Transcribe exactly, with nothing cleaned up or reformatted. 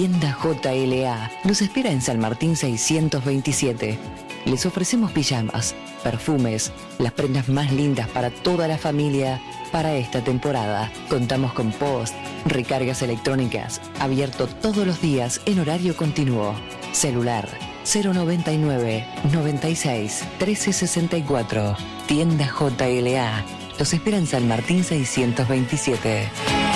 Tienda J L A los espera en San Martín seiscientos veintisiete. Les ofrecemos pijamas, perfumes, las prendas más lindas para toda la familia para esta temporada. Contamos con post, recargas electrónicas, abierto todos los días en horario continuo. Celular cero noventa y nueve, noventa y seis, trece sesenta y cuatro. Tienda J L A los espera en San Martín seiscientos veintisiete.